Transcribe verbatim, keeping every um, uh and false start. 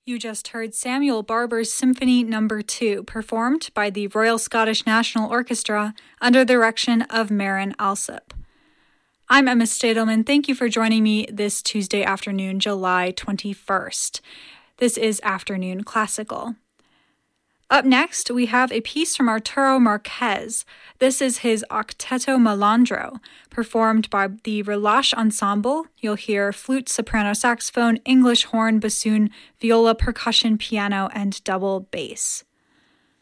You just heard Samuel Barber's Symphony Number two, performed by the Royal Scottish National Orchestra under the direction of Marin Alsop. I'm Emma Stadelman. Thank you for joining me this Tuesday afternoon, July twenty-first. This is Afternoon Classical. Up next, we have a piece from Arturo Marquez. This is his Octeto Malandro, performed by the Relâche Ensemble. You'll hear flute, soprano, saxophone, English horn, bassoon, viola, percussion, piano, and double bass.